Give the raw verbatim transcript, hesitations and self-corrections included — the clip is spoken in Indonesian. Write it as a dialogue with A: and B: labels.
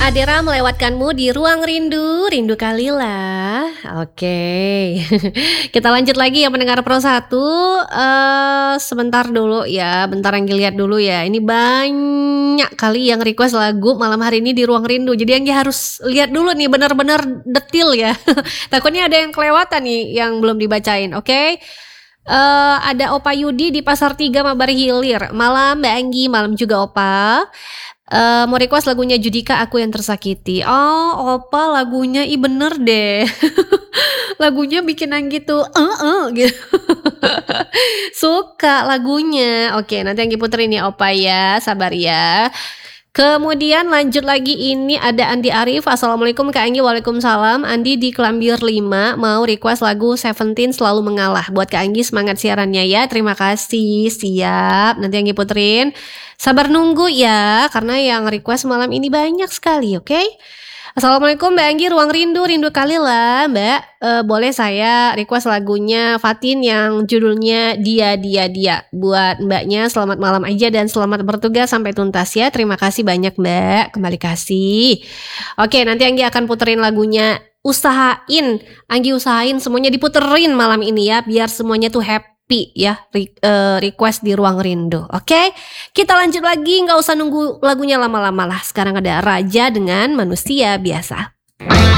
A: Adera melewatkanmu di ruang rindu, rindu Kalila. Oke, kita lanjut lagi ya pendengar Pro satu. Uh, sebentar dulu ya, bentar Anggi lihat dulu ya. Ini banyak kali yang request lagu malam hari ini di ruang rindu. Jadi Anggi harus lihat dulu nih benar-benar detil ya. Takutnya ada yang kelewatan nih yang belum dibacain. Oke. Okay? Uh, ada Opa Yudi di Pasar Tiga Mabar Hilir. Malam Mbak Anggi, malam juga Opa. Uh, mau request lagunya Judika, Aku Yang Tersakiti. Oh Opa, lagunya i bener deh. Lagunya bikin Anggi tuh uh, uh, gitu. Suka lagunya. Oke, nanti Anggi puterin ya Opa ya, sabar ya. Kemudian lanjut lagi, ini ada Andi Arif. Assalamualaikum Kak Anggi. Waalaikumsalam. Andi di Kelambir lima mau request lagu Seventeen Selalu Mengalah. Buat Kak Anggi semangat siarannya ya. Terima kasih. Siap. Nanti Anggi puterin. Sabar nunggu ya, karena yang request malam ini banyak sekali. Oke, okay? Assalamualaikum Mbak Anggi, ruang rindu, rindu Kalila. Mbak, uh, boleh saya request lagunya Fatin yang judulnya Dia Dia Dia. Buat mbaknya selamat malam aja dan selamat bertugas sampai tuntas ya. Terima kasih banyak Mbak, kembali kasih. Oke, nanti Anggi akan puterin lagunya. Usahain, Anggi usahain semuanya diputerin malam ini ya, biar semuanya tuh happy ya, Re- uh, request di ruang rindu. Oke, okay? Kita lanjut lagi, nggak usah nunggu lagunya lama-lama lah. Sekarang ada Raja dengan Manusia Biasa.